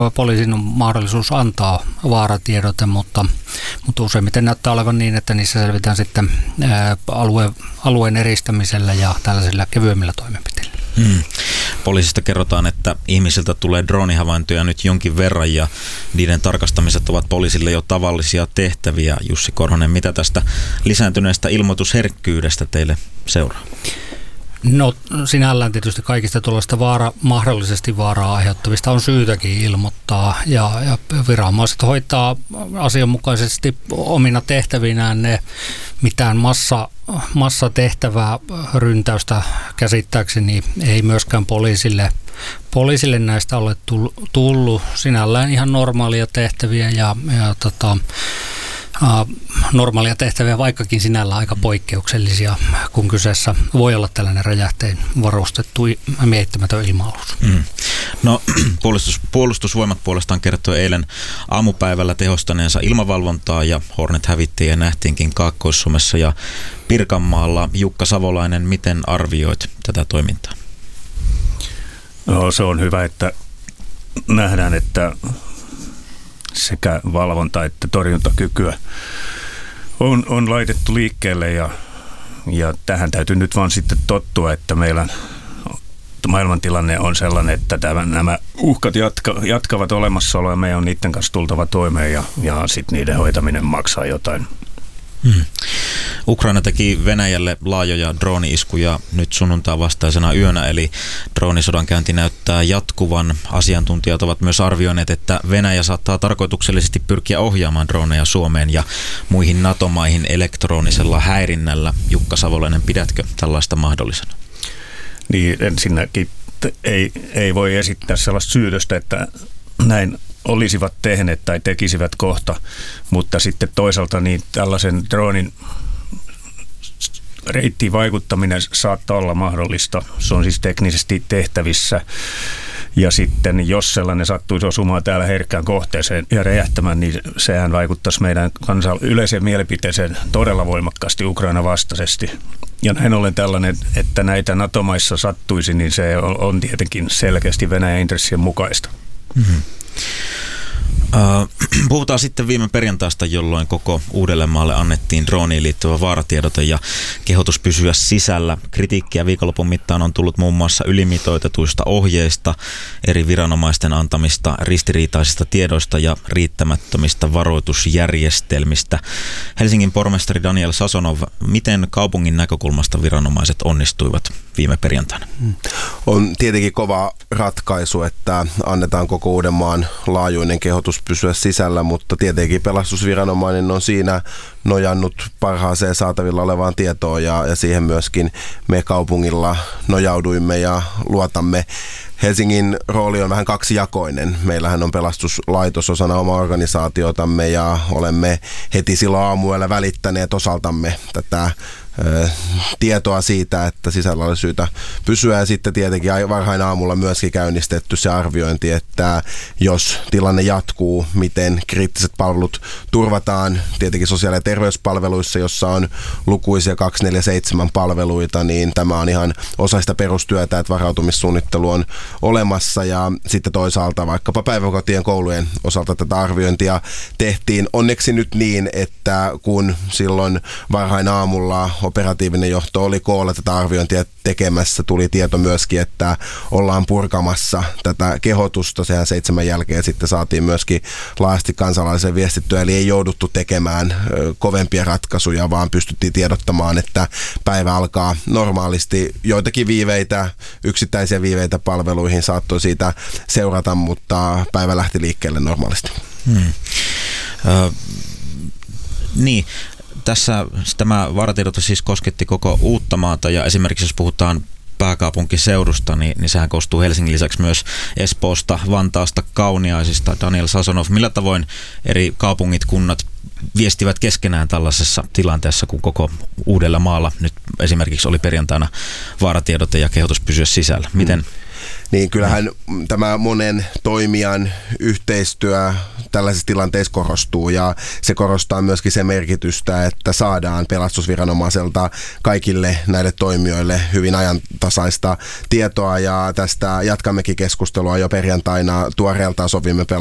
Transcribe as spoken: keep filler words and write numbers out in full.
Poliisin on mahdollisuus antaa vaaratiedote, mutta, mutta useimmiten näyttää olevan niin, että niissä selvitään sitten alue, alueen eristämisellä ja tällaisilla kevyemmillä toimenpiteillä. Hmm. Poliisista kerrotaan, että ihmisiltä tulee droonihavaintoja nyt jonkin verran ja niiden tarkastamiset ovat poliisille jo tavallisia tehtäviä. Jussi Korhonen, mitä tästä lisääntyneestä ilmoitusherkkyydestä teille seuraa? No sinällään tietysti kaikista tuollaista vaara, mahdollisesti vaaraa aiheuttavista on syytäkin ilmoittaa ja, ja viranomaiset hoitaa asianmukaisesti omina tehtävinään ne mitään massa, massatehtävää ryntäystä käsittääkseni ei myöskään poliisille, poliisille näistä ole tullut sinällään ihan normaalia tehtäviä ja, ja tota, normaalia tehtäviä, vaikkakin sinällä aika poikkeuksellisia, kun kyseessä voi olla tällainen räjähteen varustettu miehittämätön ilma-alus. Mm. No puolustus, puolustusvoimat puolestaan kertoi eilen aamupäivällä tehostaneensa ilmavalvontaa ja Hornet-hävittäjiä nähtiinkin Kaakkois-Suomessa ja Pirkanmaalla. Jukka Savolainen, miten arvioit tätä toimintaa? No, se on hyvä, että nähdään, että sekä valvonta- että torjuntakykyä on, on laitettu liikkeelle ja, ja tähän täytyy nyt vaan sitten tottua, että meillä maailmantilanne on sellainen, että tämän, nämä uhkat jatka, jatkavat olemassaoloa ja meidän on niiden kanssa tultava toimeen ja, ja sitten niiden hoitaminen maksaa jotain. Hmm. Ukraina teki Venäjälle laajoja drooni-iskuja nyt sunnuntaa vastaisena yönä, eli droonisodankäynti näyttää jatkuvan. Asiantuntijat ovat myös arvioineet, että Venäjä saattaa tarkoituksellisesti pyrkiä ohjaamaan droneja Suomeen ja muihin NATO-maihin elektronisella häirinnällä. Jukka Savolainen, pidätkö tällaista mahdollisena? Niin, ensinnäkin ei, ei voi esittää sellaista syytöstä, että näin olisivat tehneet tai tekisivät kohta, mutta sitten toisaalta niin tällaisen droonin reittiin vaikuttaminen saattaa olla mahdollista. Se on siis teknisesti tehtävissä. Ja sitten jos sellainen sattuisi osumaan täällä herkkään kohteeseen ja räjähtämään, niin sehän vaikuttaisi meidän kansan yleiseen mielipiteeseen todella voimakkaasti Ukraina vastaisesti. Ja näin ollen tällainen, että näitä NATO-maissa sattuisi, niin se on tietenkin selkeästi Venäjän intressien mukaista. Mm-hmm. Puhutaan sitten viime perjantaista, jolloin koko Uudellemaalle annettiin drooniin liittyvä vaaratiedote ja kehotus pysyä sisällä. Kritiikkiä viikonlopun mittaan on tullut muun muassa ylimitoitetuista ohjeista, eri viranomaisten antamista ristiriitaisista tiedoista ja riittämättömistä varoitusjärjestelmistä. Helsingin pormestari Daniel Sasonov, miten kaupungin näkökulmasta viranomaiset onnistuivat viime perjantaina? On tietenkin kova ratkaisu, että annetaan koko Uudenmaan laajuinen kehotus pysyä sisällä, mutta tietenkin pelastusviranomainen on siinä nojannut parhaaseen saatavilla olevaan tietoon ja, ja siihen myöskin me kaupungilla nojauduimme ja luotamme. Helsingin rooli on vähän kaksijakoinen. Meillähän on pelastuslaitos osana omaa organisaatiotamme ja olemme heti silloin aamuyöllä välittäneet osaltamme tätä ö, tietoa siitä, että sisällä oli syytä pysyä. Ja sitten tietenkin varhain aamulla myöskin käynnistetty se arviointi, että jos tilanne jatkuu, miten kriittiset palvelut turvataan. Tietenkin sosiaali- ja terveyspalveluissa, jossa on lukuisia kaksikymmentäneljä seitsemän palveluita, niin tämä on ihan osa sitä perustyötä, että varautumissuunnittelu on olemassa ja sitten toisaalta vaikkapa päiväkotien koulujen osalta tätä arviointia tehtiin. Onneksi nyt niin, että kun silloin varhain aamulla operatiivinen johto oli koolla tätä arviointia tekemässä, tuli tieto myöskin, että ollaan purkamassa tätä kehotusta. Sehän seitsemän jälkeen sitten saatiin myöskin laajasti kansalaisen viestittyä, eli ei jouduttu tekemään kovempia ratkaisuja, vaan pystyttiin tiedottamaan, että päivä alkaa normaalisti. Joitakin viiveitä, yksittäisiä viiveitä palveluihin saattoi siitä seurata, mutta päivä lähti liikkeelle normaalisti. Hmm. Ö, niin, tässä tämä vaaratiedote siis kosketti koko Uuttamaata ja esimerkiksi jos puhutaan pääkaupunkiseudusta, niin, niin sehän koostuu Helsingin lisäksi myös Espoosta, Vantaasta, Kauniaisista. Daniel Sasonov, millä tavoin eri kaupungit, kunnat viestivät keskenään tällaisessa tilanteessa, kun koko Uudellamaalla nyt esimerkiksi oli perjantaina vaaratiedote ja kehotus pysyä sisällä? Miten? Hmm. Niin kyllähän tämä monen toimijan yhteistyö tällaisissa tilanteissa korostuu ja se korostaa myöskin se merkitystä, että saadaan pelastusviranomaiselta kaikille näille toimijoille hyvin ajantasaista tietoa ja tästä jatkammekin keskustelua jo perjantaina tuoreeltaan sovimme